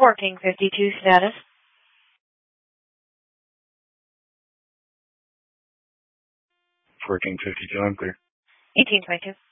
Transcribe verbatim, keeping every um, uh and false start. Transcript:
Working fifty-two status. Working fifty-two, I'm clear. eighteen twenty-two.